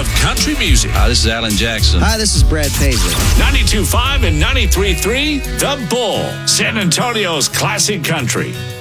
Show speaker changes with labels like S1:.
S1: of country music.
S2: Hi, this is Alan Jackson.
S3: Hi, this is Brad Paisley.
S1: 92.5 and 93.3, The Bull, San Antonio's classic country.